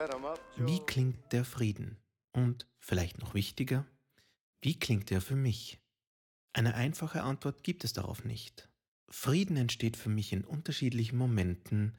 Wie klingt der Frieden? Und vielleicht noch wichtiger, wie klingt er für mich? Eine einfache Antwort gibt es darauf nicht. Frieden entsteht für mich in unterschiedlichen Momenten,